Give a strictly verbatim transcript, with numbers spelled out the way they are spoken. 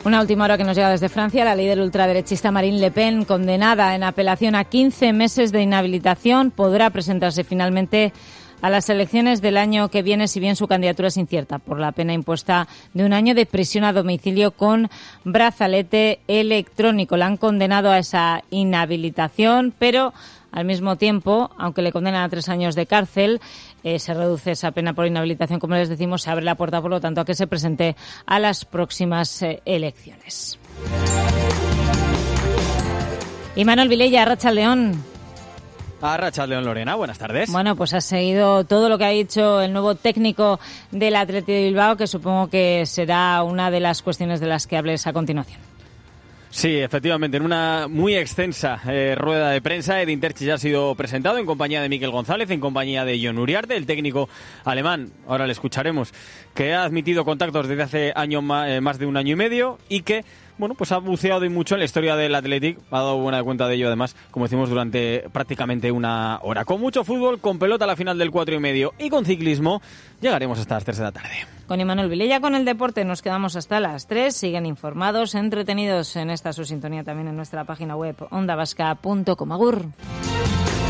Una última hora que nos llega desde Francia. La líder ultraderechista Marine Le Pen, condenada en apelación a quince meses de inhabilitación, podrá presentarse finalmente a las elecciones del año que viene, si bien su candidatura es incierta por la pena impuesta de un año de prisión a domicilio con brazalete electrónico. La han condenado a esa inhabilitación, pero al mismo tiempo, aunque le condenan a tres años de cárcel, eh, se reduce esa pena por inhabilitación, como les decimos, se abre la puerta, por lo tanto, a que se presente a las próximas eh, elecciones. Y Manuel Vilella, Arratsaldeon. Arratsaldeon, Lorena, buenas tardes. Bueno, pues has seguido todo lo que ha dicho el nuevo técnico del Athletic de Bilbao, que supongo que será una de las cuestiones de las que hables a continuación. Sí, efectivamente, en una muy extensa eh, rueda de prensa, Edin Terzic ya ha sido presentado en compañía de Mikel González, en compañía de Jon Uriarte, el técnico alemán, ahora le escucharemos, que ha admitido contactos desde hace año, eh, más de un año y medio y que, bueno, pues ha buceado y mucho en la historia del Athletic, ha dado buena cuenta de ello además, como decimos, durante prácticamente una hora. Con mucho fútbol, con pelota a la final del cuatro y medio y con ciclismo, llegaremos hasta las tres de la tarde. Con Imanol Vilella, con el deporte, nos quedamos hasta las tres. Siguen informados, entretenidos en esta su sintonía también en nuestra página web onda vasca punto com. Agur.